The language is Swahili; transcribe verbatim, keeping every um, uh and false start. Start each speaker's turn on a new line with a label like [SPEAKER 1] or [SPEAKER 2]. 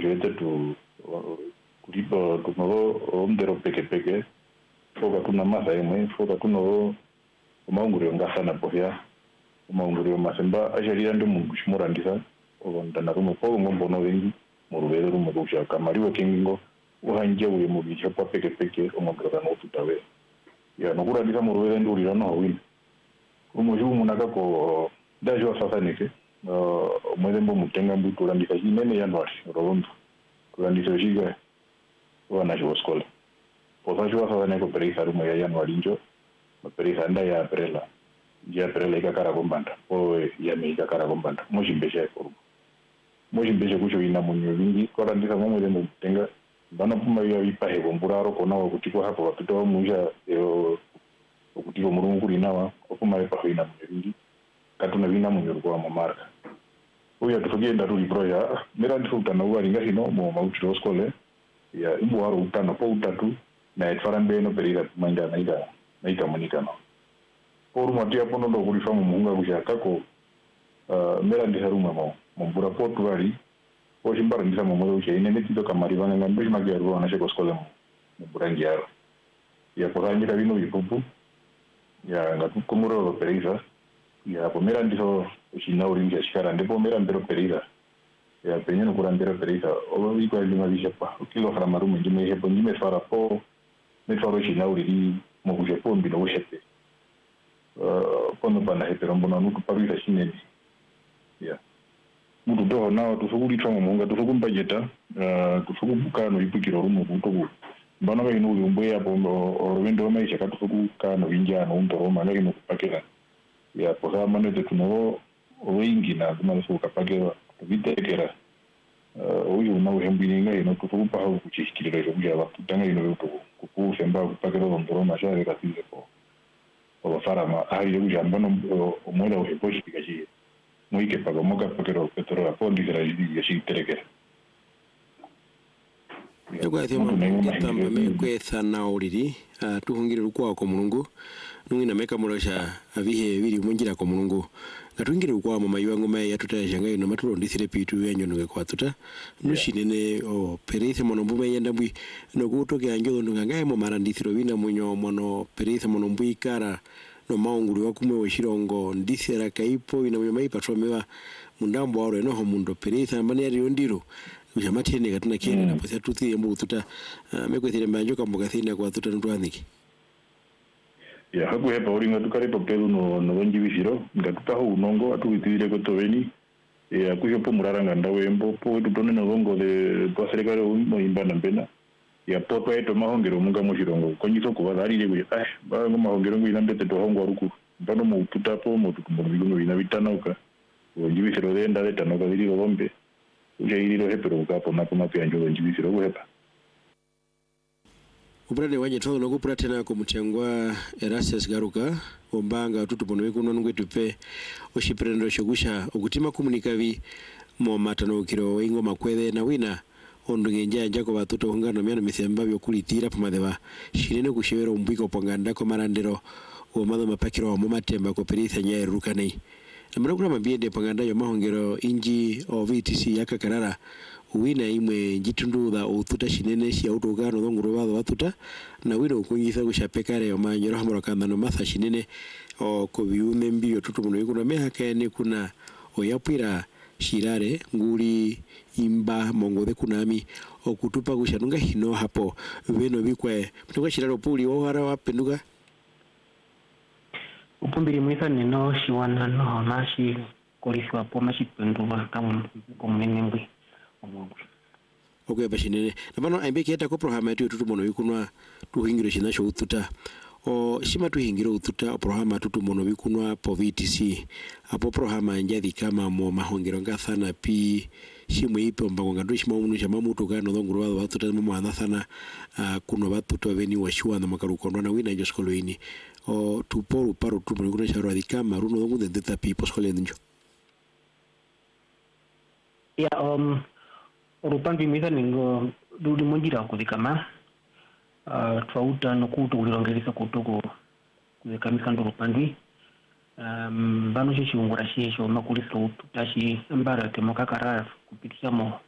[SPEAKER 1] ujete tu kulipo tumo omdero peke peke foka tuna masa yemwe foka tuno maunguri ngasana pohya maunguri masemba ajeria ndo mungu shimurandisa obondana rumo po ngombo no wengi mu rubero rumo kusha kamariwe kingo uhanje uye mu bicho pa peke peke omogora no tutawe ya no kurandisa mu rubero ndo urira no win umo jumu nakako dajo sasa nike uh mwembo mutenga mbu turandisa hinene yanwari rondo turandisa jiga wana jo skola posa jo sasa neko perisa rumo ya yanwari njo perisa nda ya prela ya prela ikakara kombanda o ya me ikakara kombanda mojimbesha ko mojimbesha kucho ina munyo vingi korandisa momo le mutenga bana puma ya ipahe bomburaro kona kuti ko hapo wapito munja yo kuti ko murungu linawa okuma ipahe ina munyo vingi katuna vina munyo kwa mamarka uya tufugenda tuli proya mera ndifutana uwali ngahino mo mautiro skole ya ibu haro utana po utatu na etfarambe no perira manja na ida na ida monikano por matia pono ndo kulifa mu munga kushakako uh, mera ndiharuma mo mbura portugali o jimbara ndisa mo mo uche ine netito kamari bana ngambe magero na sheko skole mo mbura ngiaro ya porangira vino bipupu ya ngatukumuro lo perira ya pomera ndiso ushina uringa shikara ndipo mera ndero perira ya penyeno kurandera perira o iko lima bishepa kilo harama rumo ndime hepo ndime fara po me faro shina uriri mo kujepo mbino ushepe uh kono bana hepero mbona nuku parira shineni ya mutu do nawo tusukuli twa munga tusukumba jeta uh tusukubukano ipukiro rumo kutoku mbana ba inu umbe ya bombo orwendo maisha katusukukano winjano undoroma ngari no kupakira ya posa mane de tuno wingi na kuma suka pakira vitekera uh uyu na uhembini ngai no tusukupa ha kuchikirira jo bya batanga ino to kukusemba kupakira undoroma share katize ko o farama ari yo jambano omwela uheposhi pikaji muike pago moka pakero petro apondi dira ya shiterekera
[SPEAKER 2] Ego thimo ngitamba me kwetha na uriri tuhungire rukwa ko mulungu nungina meka mulosha abihe biri mungira ko mulungu gatungire rukwa mama yiwango mai yatutaje ngai no matulo ndithire pitu yanyo nge kwatuta nushinene o perithe mono mbume yenda mbui no gutoke anjo ndo ngai mo marandithiro bina munyo mono perithe mono mbui kara no maunguri wakumwe weshirongo ndithira kaipo ina munyo mai patromewa mundambo waro no homundo perithe mbani yari ndiro ujamatene katuna kene na posa tuthi embu tuta mekwethire mbanjo kamboga thina kwa tuta ntwaniki
[SPEAKER 1] ya haku hepa uringa tukare tokelu no no bonjibisiro ngatuta ho unongo atuwitire ko toweni ya kujo po muraranga ndawembo po tutone no bongo de twaserekare umo imbana mbena ya poto eto mahongero munga mushirongo konyiso ko bazarire kuye ah ba ngo mahongero ngo inambete to hongo ruku mbano mu tuta po mo tukumbo bigungo ina bitanoka bonjibisiro de nda de tanoka diri bombe uja iriro hepero ukapo na kuma pia njogo njibisiro uhepa
[SPEAKER 2] ubrade waje todo no kupura tena ko mutengwa Erastus Garuka ombanga tutupono wikuno ngwetupe oshiprendo shogusha okutima komunikavi mo matano kiro ingo makwede na wina ondunge njanja ko batuto hungano myano misemba byo kulitira pamadeba shirene kushewera umbiko panganda ko marandero o mado mapakiro wa matemba ko peritha nya rukanei namara mabiende panganda yo mahongero inji o V T C yakakarara wina imwe njitundudha ututa shinene cia utugano thonguru batho batuta na wina ukunyitha gushapekare o manyero hamoro kandano matha shinene o kubiume mbio tutumuno ikuno mehakene kuna oyapira shirare nguri imba mongothe kunami okutupa gushanunga hino hapo beno bikwe mtuka shiraro puli o hara wapenduka
[SPEAKER 3] upumbiri mwitha neno shiwana no nashi kolisiwa po mashi penduka kama komenembwe omungu
[SPEAKER 2] okay bashinene nabano aimbeke eta ko programa yetu tutumuno ikunwa tuhingiro shinasho ututa o shima tuhingiro ututa o programa tutumuno bikunwa po V T C apo programa njadi kama mo mahongero ngathana pi shimwe ipo mbango ngando shima umuntu chama mutu kano thonguru batho batuta mo mwana uh, kuno batuto beni washua na makarukondo na wina joskoloini o tuporu paro tupo ngoro charo adikama runo thongu ndeta pi poskole njo
[SPEAKER 3] ya um urupandi mitha ningo dudi monjira kudikama uh, twauta no kuto ulirongerisa kutuko kuzikamisa ndo rupandi um bano chichungura shisho makulisa ututashi mbara temoka karara kupitisha mo